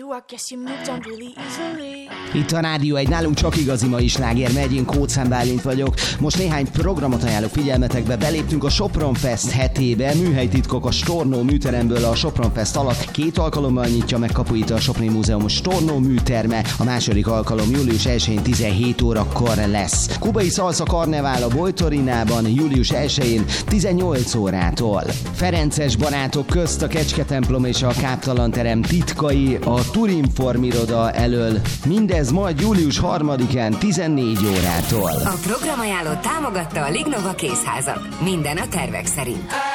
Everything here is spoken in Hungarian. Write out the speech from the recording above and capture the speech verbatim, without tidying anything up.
you, I guess you moved on really easily. Itt a Rádió egy, nálunk csak igazi mai sláger megy, én Kóczán Bálint vagyok. Most néhány programot ajánlok figyelmetekbe, beléptünk a Sopron Fest hetébe, műhelytitkok a Stornó műteremből. A Sopron Fest alatt két alkalommal nyitja meg kapuit a Soproni Múzeum Stornó műterme, a második alkalom július elsején tizenhét órakor lesz. Kubai Szalsza Karnevál a Bojtorinában július elsején tizennyolc órától. Ferences barátok közt a Kecsketemplom és a Káptalan terem titkai a Turinform iroda elől. Mindez majd július harmadikán tizennégy órától. A programajánlót támogatta a Lignova Kézházak. Minden a tervek szerint.